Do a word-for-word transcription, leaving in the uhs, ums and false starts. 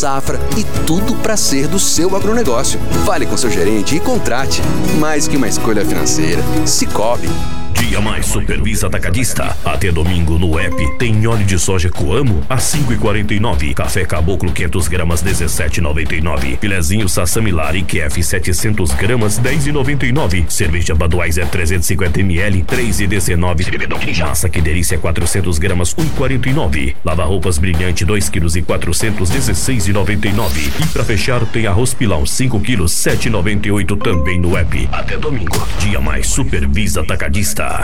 safra e tudo para ser do seu agronegócio. Fale com seu gerente e contrate. Mais que uma escolha financeira. Cicobi. Dia Mais Supervisa Atacadista. Até domingo no app tem óleo de soja Coamo a cinco e quarenta e nove. Café Caboclo quinhentas gramas dezessete e noventa e nove. Filezinho Sassamilari e Q F setecentas gramas dez e noventa e nove. Cerveja Budweiser trezentos e cinquenta mililitros três e dezenove. Massa Que Delícia quatrocentas gramas um e quarenta e nove. Lava roupas Brilhante dois quilos e quatrocentos dezesseis e noventa e nove. E pra fechar tem arroz Pilão cinco quilos sete e noventa e oito também no app. Até domingo. Dia Mais Supervisa Atacadista.